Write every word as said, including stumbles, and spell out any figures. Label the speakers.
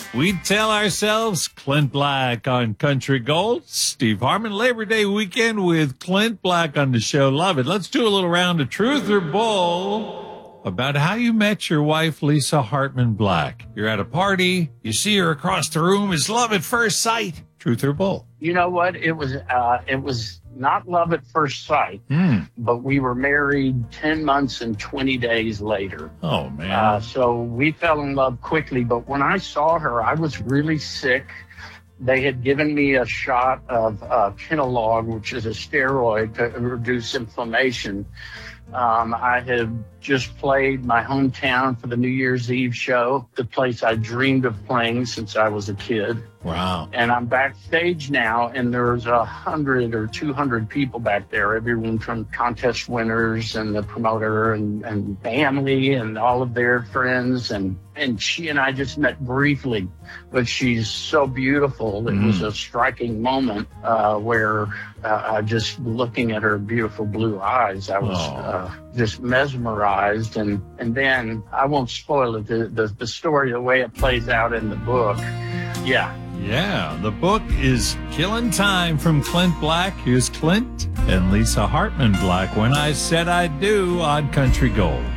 Speaker 1: We tell ourselves Clint Black on Country Gold. Steve Harmon, Labor Day weekend with Clint Black on the show. Love it. Let's do a little round of Truth or Bull about how you met your wife, Lisa Hartman Black. You're at a party. You see her across the room. Is love at first sight? Truth or Bull?
Speaker 2: You know what? It was, uh, it was not love at first sight,
Speaker 1: Mm.
Speaker 2: but we were married ten months and twenty days later.
Speaker 1: Oh, man.
Speaker 2: Uh, so we fell in love quickly. But when I saw her, I was really sick. They had given me a shot of uh, Kenalog, which is a steroid to reduce inflammation. Um, I had just played my hometown for the New Year's Eve show, the place I dreamed of playing since I was a kid.
Speaker 1: Wow.
Speaker 2: And I'm backstage now, and there's a hundred or two hundred people back there, everyone from contest winners and the promoter and, and family and all of their friends. And, and she and I just met briefly, but she's so beautiful. It
Speaker 1: Mm.
Speaker 2: was a striking moment uh, where uh, I just looking at her beautiful blue eyes, I was
Speaker 1: Oh.
Speaker 2: uh, just mesmerized. And, and then I won't spoil it, the, the, the story, the way it plays out in the book. Yeah.
Speaker 1: Yeah, the book is Killing Time from Clint Black. Here's Clint and Lisa Hartman Black, When I Said I Do on Country Gold.